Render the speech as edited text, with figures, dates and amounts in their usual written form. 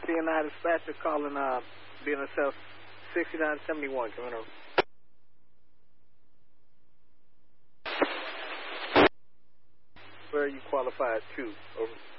CNI dispatcher calling BNSF 6971 coming over. Where are you qualified to? Over.